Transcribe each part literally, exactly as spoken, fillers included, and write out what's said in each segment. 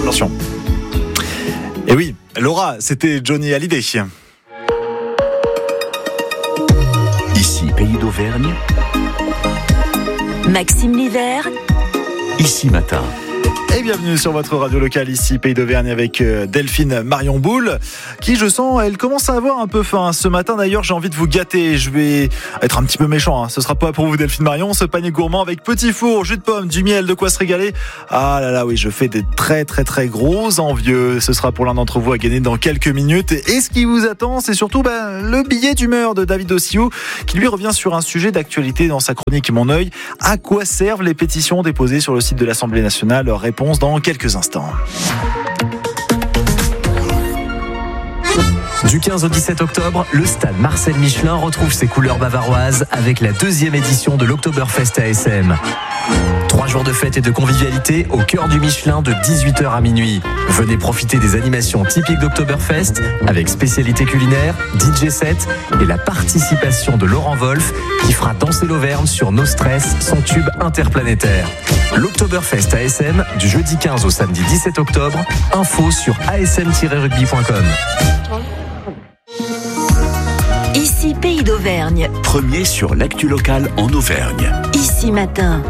Attention. Et oui, Laura, c'était Johnny Hallyday. Ici Pays d'Auvergne. Maxime Livert. Ici Matin. Et bienvenue sur votre radio locale, ici Pays d'Auvergne, avec Delphine Marion Boule, qui, je sens, elle commence à avoir un peu faim. Ce matin, d'ailleurs, j'ai envie de vous gâter. Je vais être un petit peu méchant, hein. Ce sera pas pour vous, Delphine Marion. Ce panier gourmand avec petit four, jus de pomme, du miel, de quoi se régaler. Ah là là, oui, je fais des très très très gros envieux. Ce sera pour l'un d'entre vous à gagner dans quelques minutes. Et ce qui vous attend, c'est surtout ben, le billet d'humeur de David Ossiou, qui lui revient sur un sujet d'actualité dans sa chronique Mon œil. À quoi servent les pétitions déposées sur le site de l'Assemblée nationale? Réponse dans quelques instants. Du quinze au dix-sept octobre, le stade Marcel Michelin retrouve ses couleurs bavaroises avec la deuxième édition de l'Oktoberfest A S M. Trois jours de fête et de convivialité au cœur du Michelin de dix-huit heures à minuit. Venez profiter des animations typiques d'Oktoberfest avec spécialité culinaire, D J set et la participation de Laurent Wolf qui fera danser l'Auvergne sur No Stress, son tube interplanétaire. L'Oktoberfest A S M du jeudi quinze au samedi dix-sept octobre. Info sur a s m tiret rugby point com. Ici Pays d'Auvergne. Premier sur l'actu locale en Auvergne. Ici Matin.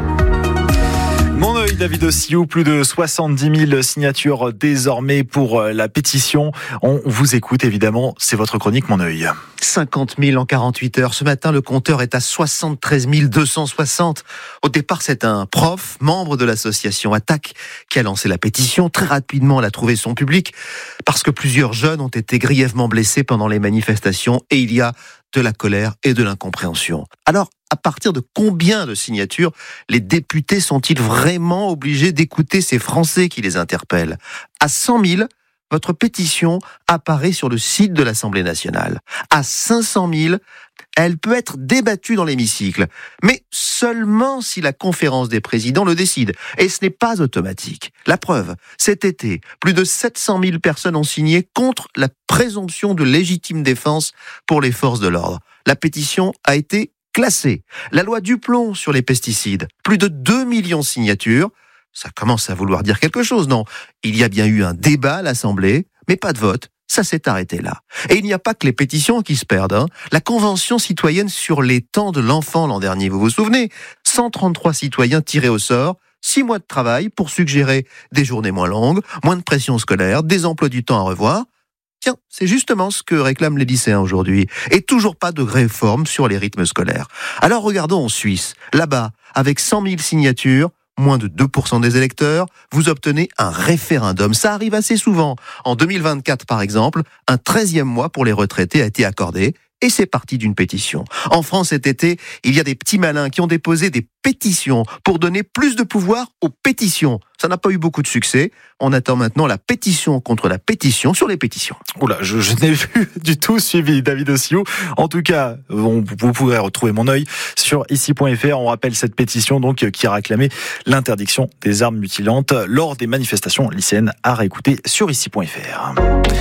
Mon œil, David Ossiou, plus de soixante-dix mille signatures désormais pour la pétition. On vous écoute évidemment, c'est votre chronique Mon œil. cinquante mille en quarante-huit heures. Ce matin, le compteur est à soixante-treize mille deux cent soixante. Au départ, c'est un prof, membre de l'association Attaque, qui a lancé la pétition. Très rapidement, elle a trouvé son public parce que plusieurs jeunes ont été grièvement blessés pendant les manifestations et il y a de la colère et de l'incompréhension. Alors, à partir de combien de signatures les députés sont-ils vraiment obligés d'écouter ces Français qui les interpellent? À cent mille, votre pétition apparaît sur le site de l'Assemblée nationale. À cinq cent mille, elle peut être débattue dans l'hémicycle, mais seulement si la conférence des présidents le décide. Et ce n'est pas automatique. La preuve, cet été, plus de sept cent mille personnes ont signé contre la présomption de légitime défense pour les forces de l'ordre. La pétition a été classée. La loi Duplon sur les pesticides, plus de deux millions de signatures. Ça commence à vouloir dire quelque chose, non? Il y a bien eu un débat à l'Assemblée, mais pas de vote. Ça s'est arrêté là. Et il n'y a pas que les pétitions qui se perdent. Hein. La Convention citoyenne sur les temps de l'enfant l'an dernier, vous vous souvenez? cent trente-trois citoyens tirés au sort, six mois de travail pour suggérer des journées moins longues, moins de pression scolaire, des emplois du temps à revoir. Tiens, c'est justement ce que réclament les lycéens aujourd'hui. Et toujours pas de réforme sur les rythmes scolaires. Alors regardons en Suisse. Là-bas, avec cent mille signatures, moins de deux pour cent des électeurs, vous obtenez un référendum. Ça arrive assez souvent. En deux mille vingt-quatre, par exemple, un treizième mois pour les retraités a été accordé. Et c'est parti d'une pétition. En France, cet été, il y a des petits malins qui ont déposé des pétitions pour donner plus de pouvoir aux pétitions. Ça n'a pas eu beaucoup de succès. On attend maintenant la pétition contre la pétition sur les pétitions. Oula, je, je n'ai plus du tout suivi David Ossiou. En tout cas, on, vous pourrez retrouver Mon œil sur ici point f r. On rappelle cette pétition donc qui a réclamé l'interdiction des armes mutilantes lors des manifestations lycéennes à réécouter sur ici point f r.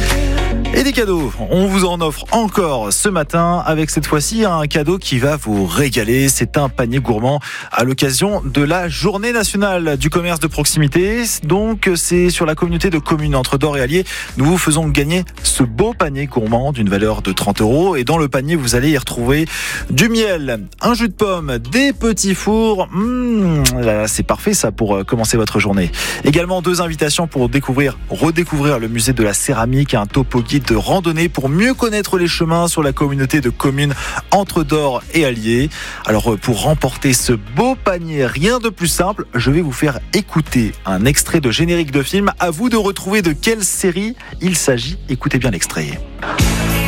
Et des cadeaux, on vous en offre encore ce matin avec cette fois-ci un cadeau qui va vous régaler. C'est un panier gourmand à l'occasion de la Journée nationale du commerce de proximité. Donc c'est sur la communauté de communes entre Dore et Allier. Nous vous faisons gagner ce beau panier gourmand d'une valeur de trente euros. Et dans le panier, vous allez y retrouver du miel, un jus de pomme, des petits fours. Mmh, là, c'est parfait ça pour commencer votre journée. Également deux invitations pour découvrir, redécouvrir le musée de la céramique, un topo guide de randonnée pour mieux connaître les chemins sur la communauté de communes entre Dore et Allier. Alors pour remporter ce beau panier, rien de plus simple, je vais vous faire écouter un extrait de générique de film. À vous de retrouver de quelle série il s'agit. Écoutez bien l'extrait.